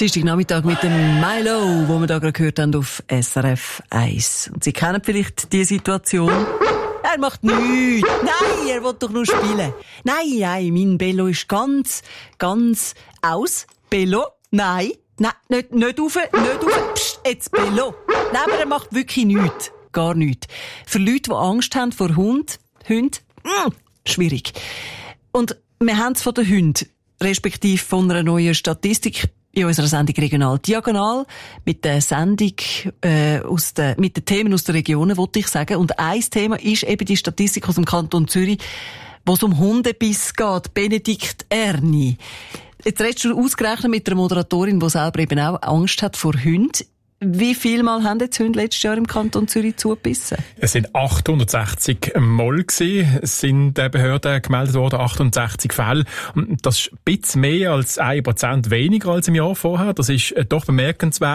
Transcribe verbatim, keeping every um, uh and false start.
Dienstagnachmittag mit dem Milo, wo wir da gerade gehört haben auf S R F eins. Und Sie kennen vielleicht die Situation. Er macht nichts. Nein, er will doch nur spielen. Nein, nein, mein Bello ist ganz, ganz aus. Bello? Nein. Nein, nicht, nicht rauf, nicht rauf. Psst, jetzt Bello. Nein, aber er macht wirklich nichts. Gar nichts. Für Leute, die Angst haben vor Hund, Hund, mh, schwierig. Und wir haben es von den Hunden, respektive von einer neuen Statistik in unserer Sendung Regional Diagonal, mit der Sendung äh, aus der, mit den Themen aus den Regionen, wollte ich sagen. Und ein Thema ist eben die Statistik aus dem Kanton Zürich, wo es um Hundebiss geht. Benedikt Erni. Jetzt redest du ausgerechnet mit einer Moderatorin, die selber eben auch Angst hat vor Hunden. Wie viel Mal haben jetzt Hunde letztes Jahr im Kanton Zürich zugebissen? Es sind achthundertsechzig Mal gewesen. Es sind der Behörden gemeldet worden, achthundertsechzig Fälle. Das ist ein bisschen mehr als ein Prozent weniger als im Jahr vorher. Das ist doch bemerkenswert.